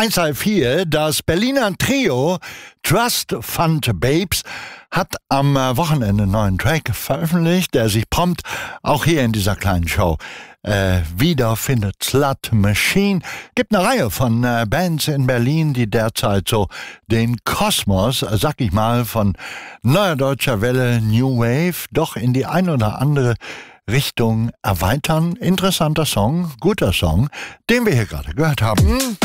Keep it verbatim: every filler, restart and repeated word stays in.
eins vier, das Berliner Trio Trust Fund Babes hat am Wochenende einen neuen Track veröffentlicht, der sich prompt auch hier in dieser kleinen Show äh, wiederfindet. Slut Machine. Gibt eine Reihe von äh, Bands in Berlin, die derzeit so den Kosmos, äh, sag ich mal, von neuer deutscher Welle, New Wave, doch in die ein oder andere Richtung erweitern. Interessanter Song, guter Song, den wir hier gerade gehört haben.